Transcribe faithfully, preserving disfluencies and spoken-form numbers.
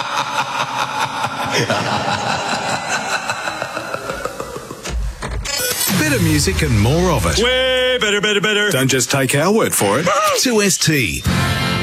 Better music and more of it. Way better, better, better. Don't just take our word for it. two S T.